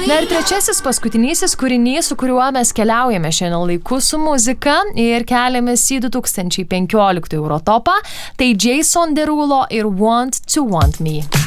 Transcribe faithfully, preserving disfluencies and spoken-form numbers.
Na ir trečiasis paskutinysis kūrinys, su kuriuo mes keliaujame šiandien laiku su muzika ir keliamės į du tūkstančiai penkioliktųjų Eurotopą, tai Jason Derulo ir Want to Want Me.